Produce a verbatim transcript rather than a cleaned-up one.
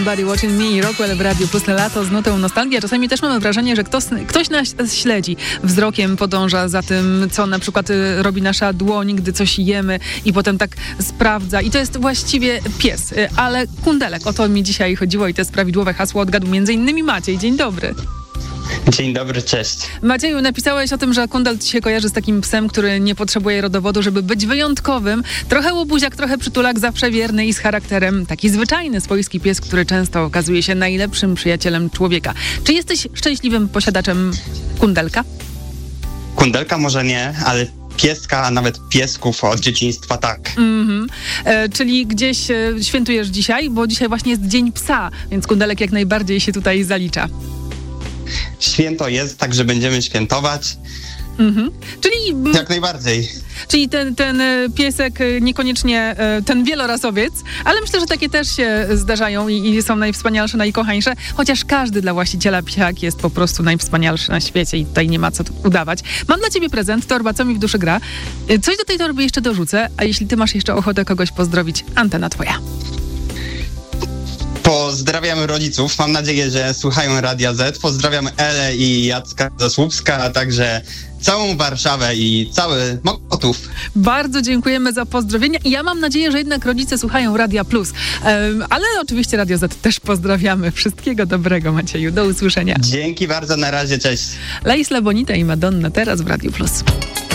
Somebody Watching Me i Rockwell w Radiu Plus na lato z nutą nostalgia. Czasami też mamy wrażenie, że ktoś, ktoś nas śledzi. Wzrokiem podąża za tym, co na przykład robi nasza dłoń, gdy coś jemy i potem tak sprawdza. I to jest właściwie pies. Ale kundelek, o to mi dzisiaj chodziło i to jest prawidłowe hasło odgadł między innymi Maciej. Dzień dobry. Dzień dobry, cześć. Macieju, napisałeś o tym, że kundel ci się kojarzy z takim psem, który nie potrzebuje rodowodu, żeby być wyjątkowym. Trochę łobuziak, trochę przytulak, zawsze wierny i z charakterem. Taki zwyczajny, swojski pies, który często okazuje się najlepszym przyjacielem człowieka. Czy jesteś szczęśliwym posiadaczem kundelka? Kundelka może nie, ale pieska, a nawet piesków od dzieciństwa tak. Mm-hmm. E, czyli gdzieś e, świętujesz dzisiaj, bo dzisiaj właśnie jest Dzień Psa, więc kundelek jak najbardziej się tutaj zalicza. Święto jest, także będziemy świętować. Mhm. Czyli jak najbardziej. Czyli ten, ten piesek niekoniecznie ten wielorasowiec, ale myślę, że takie też się zdarzają i, i są najwspanialsze, najkochańsze, chociaż każdy dla właściciela psiak jest po prostu najwspanialszy na świecie i tutaj nie ma co tu udawać. Mam dla ciebie prezent, torba Co mi w duszy gra. Coś do tej torby jeszcze dorzucę, a jeśli ty masz jeszcze ochotę kogoś pozdrowić, antena twoja. Pozdrawiam rodziców. Mam nadzieję, że słuchają Radia Z. Pozdrawiam Elę i Jacka ze Słupska, a także całą Warszawę i cały Mokotów. Bardzo dziękujemy za pozdrowienia i ja mam nadzieję, że jednak rodzice słuchają Radia Plus. Um, ale oczywiście Radio Z też pozdrawiamy. Wszystkiego dobrego, Macieju. Do usłyszenia. Dzięki bardzo. Na razie. Cześć. La Isla Bonita i Madonna teraz w Radiu Plus.